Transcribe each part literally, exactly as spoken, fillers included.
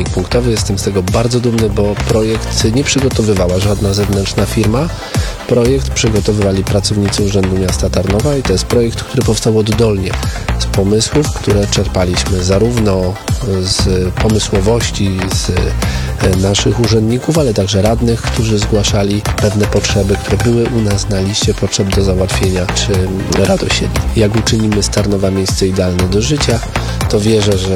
punktowy. Jestem z tego bardzo dumny, bo projekt nie przygotowywała żadna zewnętrzna firma. Projekt przygotowywali pracownicy Urzędu Miasta Tarnowa i to jest projekt, który powstał oddolnie z pomysłów, które czerpaliśmy zarówno z pomysłowości, z naszych urzędników, ale także radnych, którzy zgłaszali pewne potrzeby, które były u nas na liście potrzeb do załatwienia, czy radosiedli. Jak uczynimy z Tarnowa miejsce idealne do życia, to wierzę, że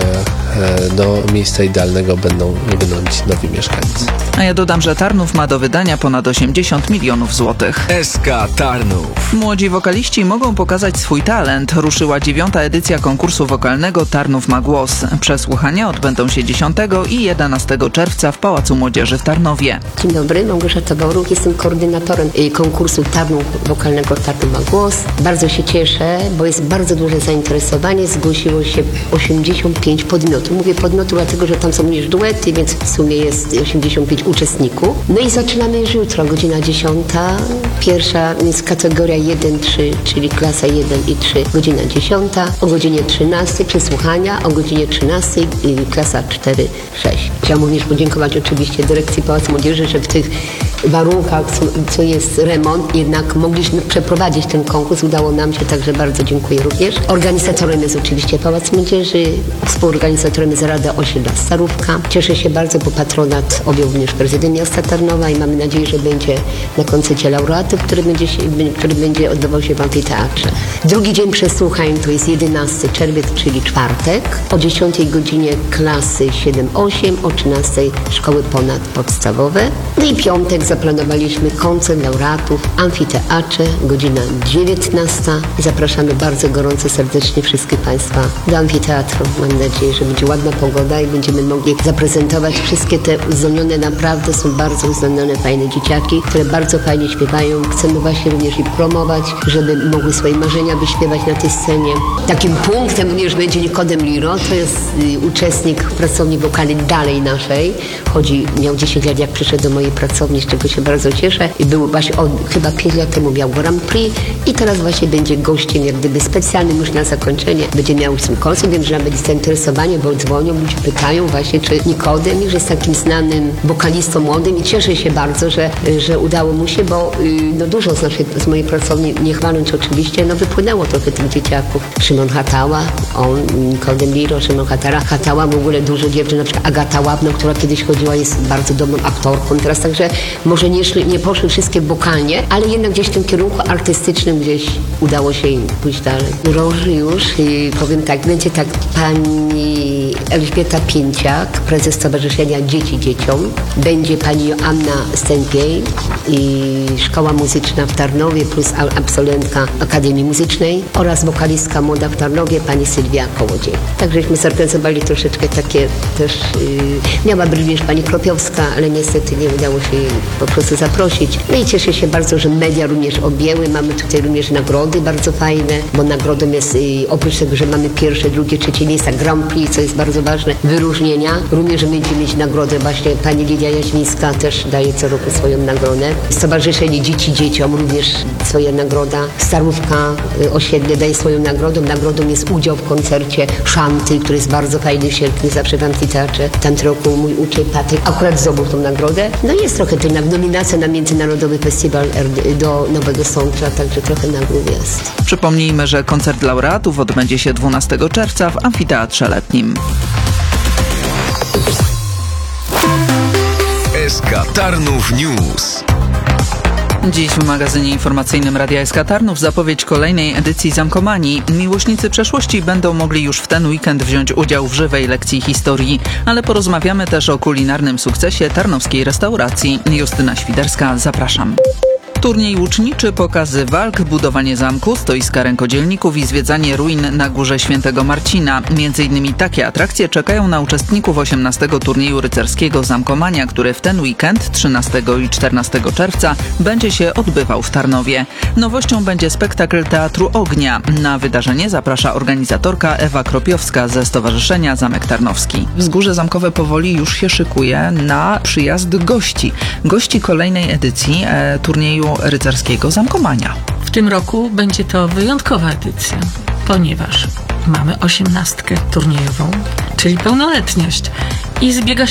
do miejsca idealnego będą gnąć nowi mieszkańcy. A ja dodam, że Tarnów ma do wydania ponad osiemdziesiąt milionów złotych. S K Tarnów. Młodzi wokaliści mogą pokazać swój talent. Ruszyła dziewiąta edycja konkursu wokalnego Tarnów ma głos. Przesłuchania odbędą się dziesiątego i jedenastego czerwca w Pałacu Młodzieży w Tarnowie. Dzień dobry, Małgorzata Bauruch, jestem koordynatorem konkursu Tarnów wokalnego Tarnów ma głos. Bardzo się cieszę, bo jest bardzo duże zainteresowanie. Zgłosiło się osiemdziesiąt pięć podmiotów. Mówię podmiotów, dlatego że tam są również duety, więc w sumie jest osiemdziesiąt pięć uczestników. No i zaczynamy już jutro, godzina dziesiąta. Pierwsza jest kategoria jeden trzy, czyli klasa jeden i trzy, godzina dziesiąta. O godzinie trzynastej przesłuchania, o godzinie trzynastej klasa cztery sześć. Chciałam również podziękować oczywiście dyrekcji Pałacu Młodzieży, że w tych warunkach, co jest remont, jednak mogliśmy przeprowadzić ten konkurs. Udało nam się, także bardzo dziękuję również. Organizatorem jest oczywiście Pałac Młodzieży, współorganizatorem jest Rada Osiedla Starówka. Cieszę się bardzo, bo patronat objął również prezydent miasta Tarnowa i mamy nadzieję, że będzie na koncercie laureatów, który będzie, się, który będzie odbywał się w amfiteatrze. Drugi dzień przesłuchań to jest jedenasty czerwiec, czyli czwartek. O dziesiątej godzinie klasy siedem osiem, o trzynastej szkoły ponadpodstawowe. No i piątek zaplanowaliśmy koncert laureatów w amfiteatrze, godzina dziewiętnasta. Zapraszamy bardzo gorąco, serdecznie wszystkich Państwa do amfiteatru. Mam nadzieję, że będzie ładna pogoda i będziemy mogli zaprezentować wszystkie te uzdolnione, naprawdę są bardzo uzdolnione, fajne dzieciaki, które bardzo fajnie śpiewają. Chcemy właśnie również ich promować, żeby mogły swoje marzenia wyśpiewać na tej scenie. Takim punktem również będzie Nikodem Liro, to jest y, uczestnik pracowni wokalnej dalej naszej. Chodzi, miał dziesięć lat, jak przyszedł do mojej pracowni, z czego się bardzo cieszę. I był właśnie od, chyba pięć lat temu miał Grand Prix i teraz właśnie będzie gościem jak gdyby specjalnym już na zakończenie. Będzie miał swój koncert, wiem, że będzie zainteresowanie, bo dzwonią, ludzie pytają właśnie, czy Nikodem już jest takim znanym wokalistą młodym i cieszę się bardzo, że, że udało mu się, bo no, dużo z, naszej, z mojej pracowni, nie chwaląc oczywiście, no wypłynęło trochę tych dzieciaków. Szymon Hatała, on, Nikodem Liro, Szymon Hatara, Hatała, w ogóle dużo dziewczyn, na przykład Agata Łabno, która kiedyś chodziła, jest bardzo dobrą aktorką teraz, także może nie, szli, nie poszły wszystkie wokalnie, ale jednak gdzieś w tym kierunku artystycznym gdzieś udało się im pójść dalej. Roży już, i powiem tak, będzie tak pani Elżbieta Pięciak, prezes Stowarzyszenia Dzieci Dzieciom, będzie pani Joanna Stępiej i Szkoła Muzyczna w Tarnowie plus absolwentka Akademii Muzycznej oraz wokalistka młoda w Tarnowie, pani Sylwia Kołodziej. Takżeśmy zorganizowali troszeczkę takie też, yy, miała również pani Kropiowska, ale niestety nie udało się jej po prostu zaprosić. No i cieszę się bardzo, że media również objęły. Mamy tutaj również nagrody bardzo fajne, bo nagrodą jest yy, oprócz tego, że mamy pierwsze, drugie, trzecie miejsca Grand Prix, co jest bardzo ważne, wyróżnienia. Również będziemy mieć nagrodę, właśnie pani Lidia Jaźmińska też daje co roku swoją nagrodę. Stowarzyszenie Dzieci Dzieciom również swoja nagroda. Starówka yy, Osiedle daje swoją nagrodę. Nagrodą jest udział w koncercie Szanty, który jest bardzo fajny w sierpniu, zawsze w amfiteatrze. Tam roku mój uczeń Patryk akurat zdobył tą nagrodę. No i jest trochę tej nominacja na Międzynarodowy Festiwal do Nowego Sącza, także trochę nagród jest. Przypomnijmy, że koncert laureatów odbędzie się dwunastego czerwca w amfiteatrze letnim. S K Tarnów News. Dziś w magazynie informacyjnym Radia S K Tarnów zapowiedź kolejnej edycji Zamkomanii. Miłośnicy przeszłości będą mogli już w ten weekend wziąć udział w żywej lekcji historii, ale porozmawiamy też o kulinarnym sukcesie tarnowskiej restauracji. Justyna Świderska, zapraszam. Turniej łuczniczy, pokazy walk, budowanie zamku, stoiska rękodzielników i zwiedzanie ruin na Górze Świętego Marcina. Między innymi takie atrakcje czekają na uczestników osiemnastego turnieju rycerskiego Zamkomania, który w ten weekend trzynastego i czternastego czerwca będzie się odbywał w Tarnowie. Nowością będzie spektakl Teatru Ognia. Na wydarzenie zaprasza organizatorka Ewa Kropiowska ze Stowarzyszenia Zamek Tarnowski. Wzgórze Zamkowe powoli już się szykuje na przyjazd gości. Gości kolejnej edycji e, turnieju rycerskiego Zamkomania. W tym roku będzie to wyjątkowa edycja, ponieważ mamy osiemnastkę turniejową, czyli pełnoletność i zbiega się